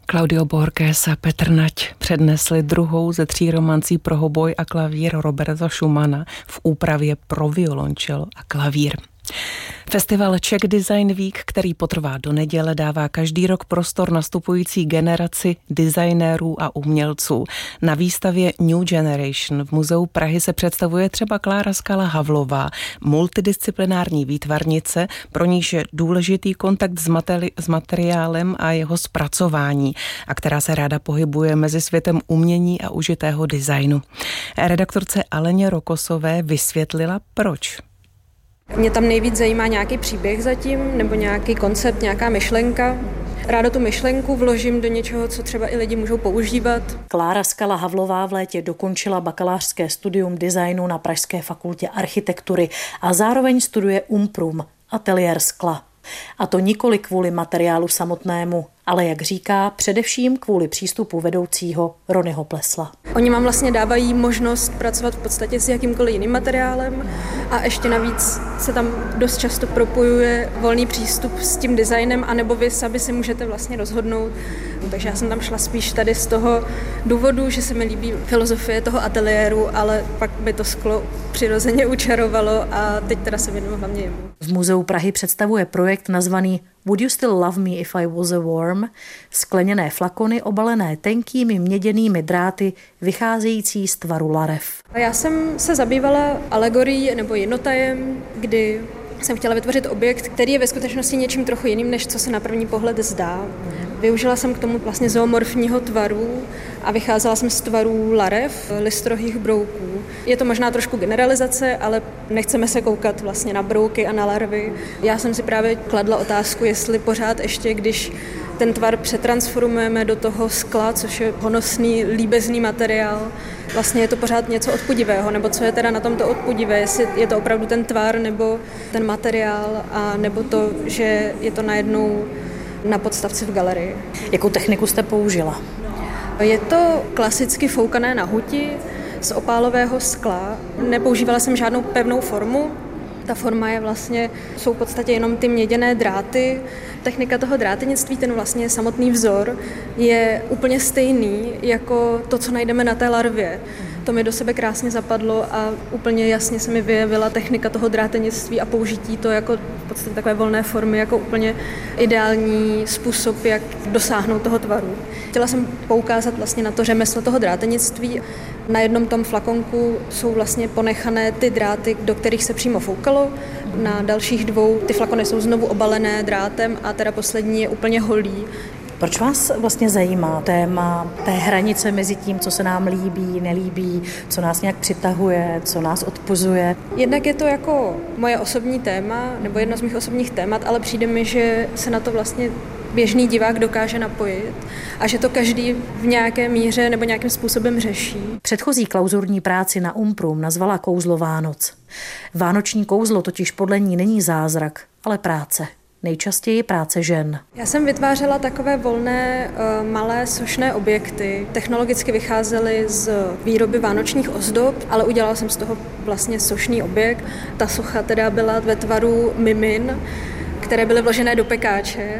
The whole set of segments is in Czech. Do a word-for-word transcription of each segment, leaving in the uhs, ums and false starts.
Claudio Borges a Petr Nať přednesli druhou ze tří romancí pro hoboj a klavír Roberta Schumana v úpravě pro violončelo a klavír. Festival Czech Design Week, který potrvá do neděle, dává každý rok prostor nastupující generaci designérů a umělců. Na výstavě New Generation v Muzeu Prahy se představuje třeba Klára Skala-Havlová, multidisciplinární výtvarnice, pro níž je důležitý kontakt s, materi- s materiálem a jeho zpracování, a která se ráda pohybuje mezi světem umění a užitého designu. Redaktorce Aleně Rokosové vysvětlila, proč. Mě tam nejvíc zajímá nějaký příběh zatím, nebo nějaký koncept, nějaká myšlenka. Ráda tu myšlenku vložím do něčeho, co třeba i lidi můžou používat. Klára Skala-Havlová v létě dokončila bakalářské studium designu na Pražské fakultě architektury a zároveň studuje Umprum, ateliér skla. A to nikoli kvůli materiálu samotnému, ale jak říká, především kvůli přístupu vedoucího Ronyho Plesla. Oni vám vlastně dávají možnost pracovat v podstatě s jakýmkoliv jiným materiálem a ještě navíc se tam dost často propojuje volný přístup s tím designem, anebo vy sami si můžete vlastně rozhodnout. Takže já jsem tam šla spíš tady z toho důvodu, že se mi líbí filozofie toho ateliéru, ale pak by to sklo přirozeně učarovalo a teď teda se věnuju hlavně jemu. V Muzeu Prahy představuje projekt nazvaný Would you still love me if I was a worm? Skleněné flakony obalené tenkými měděnými dráty vycházející z tvaru larev. Já jsem se zabývala alegorií nebo jednotajem, kdy jsem chtěla vytvořit objekt, který je ve skutečnosti něčím trochu jiným, než co se na první pohled zdá. Využila jsem k tomu vlastně zoomorfního tvaru a vycházela jsem z tvarů larev, listrohých brouků. Je to možná trošku generalizace, ale nechceme se koukat vlastně na brouky a na larvy. Já jsem si právě kladla otázku, jestli pořád ještě, když ten tvar přetransformujeme do toho skla, což je honosný, líbezný materiál, vlastně je to pořád něco odpudivého, nebo co je teda na tomto odpudivé, jestli je to opravdu ten tvar, nebo ten materiál, a nebo to, že je to najednou na podstavci v galerii. Jakou techniku jste použila? Je to klasicky foukané na huti z opálového skla. Nepoužívala jsem žádnou pevnou formu. Ta forma je vlastně, jsou v podstatě jenom ty měděné dráty. Technika toho drátenictví, ten vlastně samotný vzor, je úplně stejný jako to, co najdeme na té larvě. To mi do sebe krásně zapadlo a úplně jasně se mi vyjevila technika toho drátenictví a použití to jako v podstatě takové volné formy, jako úplně ideální způsob, jak dosáhnout toho tvaru. Chtěla jsem poukázat vlastně na to řemeslo toho drátenictví. Na jednom tom flakonku jsou vlastně ponechané ty dráty, do kterých se přímo foukalo. Na dalších dvou ty flakony jsou znovu obalené drátem a teda poslední je úplně holý. Proč vás vlastně zajímá téma té hranice mezi tím, co se nám líbí, nelíbí, co nás nějak přitahuje, co nás odpuzuje? Jednak je to jako moje osobní téma, nebo jedno z mých osobních témat, ale přijde mi, že se na to vlastně běžný divák dokáže napojit a že to každý v nějaké míře nebo nějakým způsobem řeší. Předchozí klauzurní práci na Umprum nazvala kouzlo Vánoc. Vánoční kouzlo totiž podle ní není zázrak, ale práce. Nejčastěji práce žen. Já jsem vytvářela takové volné, malé sošné objekty. Technologicky vycházely z výroby vánočních ozdob, ale udělala jsem z toho vlastně sošný objekt. Ta socha teda byla ve tvaru mimin, které byly vložené do pekáče,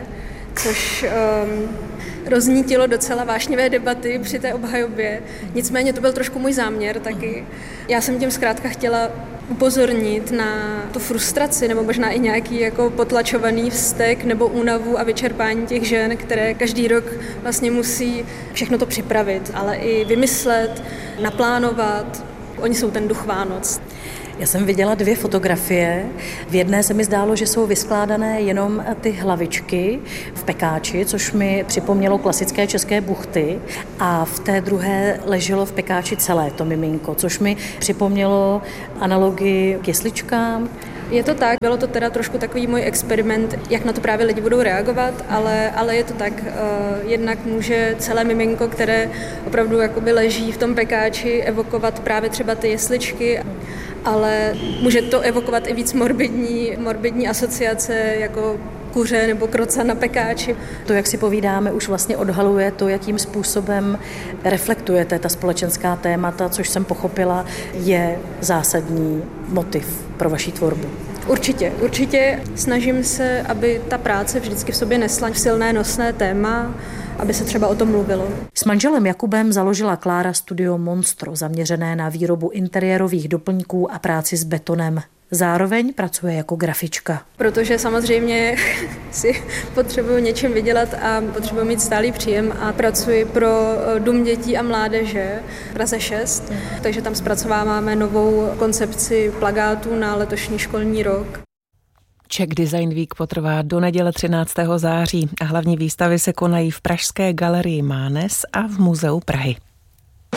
což um, roznítilo docela vášnivé debaty při té obhajobě. Nicméně to byl trošku můj záměr taky. Já jsem tím zkrátka chtěla upozornit na tu frustraci nebo možná i nějaký jako potlačovaný vztek nebo únavu a vyčerpání těch žen, které každý rok vlastně musí všechno to připravit, ale i vymyslet, naplánovat. Oni jsou ten duch Vánoc. Já jsem viděla dvě fotografie. V jedné se mi zdálo, že jsou vyskládané jenom ty hlavičky v pekáči, což mi připomnělo klasické české buchty. A v té druhé leželo v pekáči celé to miminko, což mi připomnělo analogii k jesličkám. Je to tak, bylo to teda trošku takový můj experiment, jak na to právě lidi budou reagovat, ale, ale je to tak, uh, jednak může celé miminko, které opravdu jakoby leží v tom pekáči, evokovat právě třeba ty jesličky, ale může to evokovat i víc morbidní, morbidní asociace, jako kuře nebo kroca na pekáči. To, jak si povídáme, už vlastně odhaluje to, jakým způsobem reflektujete ta společenská témata, což jsem pochopila, je zásadní motiv pro vaši tvorbu. Určitě, určitě snažím se, aby ta práce vždycky v sobě nesla silné nosné téma, aby se třeba o tom mluvilo. S manželem Jakubem založila Klára studio Monstro, zaměřené na výrobu interiérových doplňků a práci s betonem. Zároveň pracuje jako grafička. Protože samozřejmě si potřebuji něčem vydělat a potřebuji mít stálý příjem a pracuji pro Dům dětí a mládeže v Praze šest, takže tam zpracováváme novou koncepci plakátů na letošní školní rok. Czech Design Week potrvá do neděle třináctého září a hlavní výstavy se konají v pražské galerii Mánes a v Muzeu Prahy.